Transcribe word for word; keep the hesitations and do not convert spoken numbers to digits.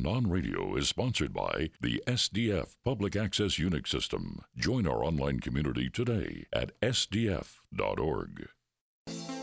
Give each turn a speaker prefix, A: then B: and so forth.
A: Sound on Radio is sponsored by the S D F Public Access Unix System. Join our online community today at S D F dot org.